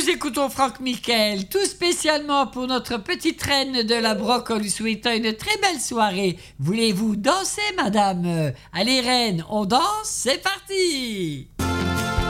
Nous écoutons Franck Michael, tout spécialement pour notre petite reine de la broc en lui souhaitant une très belle soirée. Voulez-vous danser, madame? Allez, reine, on danse, c'est parti!